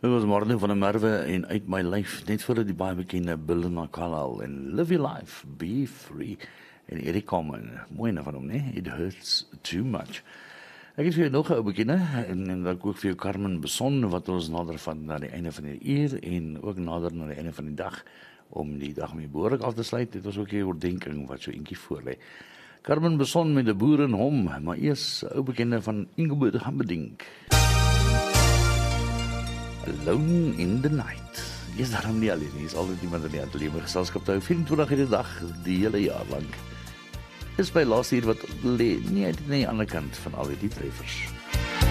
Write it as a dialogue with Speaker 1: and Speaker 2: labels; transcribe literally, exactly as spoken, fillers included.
Speaker 1: Dit was Martin van der Merwe en Uit My Life, net voordat die baie bekende Belinda Carlisle en Live Your Life, Be Free en Eric Common, mooi van hom, nee? It Hurts Too Much. Ek het vir jou nog 'n ou bekende en, en dan ook vir jou Carmen Beson wat ons nader van na die einde van die uur en ook nader na die einde van die dag om die dag mee behoorlik af te sluit. Dit was ook 'n oordenking wat so eentjie voor lê. Carmen Beson met 'n boer en hom, maar eers 'n ou bekende van Ingrid Hamperdink. Alone in the Night. Jy is daarom nie alleen nie, is altyd iemand in die atelier met geselskap te hou, vierentwintig uur die dag, die hele jaar lang. Is by laaste hier wat lê, nie uit die ander kant van al die treffers.